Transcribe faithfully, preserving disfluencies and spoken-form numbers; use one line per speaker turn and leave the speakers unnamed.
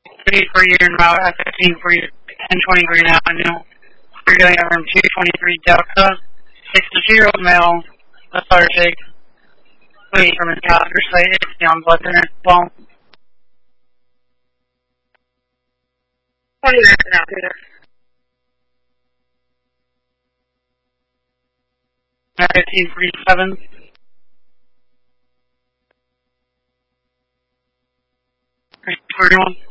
three for you en route, F fifteen for you, ten twenty Green Avenue. You're going over room two twenty-three Delta, sixty-two-year-old male, lethargic, waiting from his catheter site, it's on blood thinner, well. What are you asking out, Peter? fifteen forty-seven. forty-one.